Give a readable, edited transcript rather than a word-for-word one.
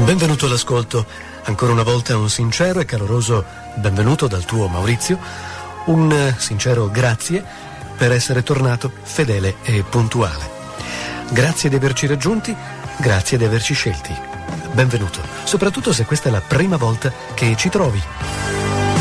Benvenuto all'ascolto. Ancora una volta un sincero e caloroso benvenuto dal tuo Maurizio. Un sincero grazie per essere tornato fedele e puntuale. Grazie di averci raggiunti, grazie di averci scelti. Benvenuto, soprattutto se questa è la prima volta che ci trovi.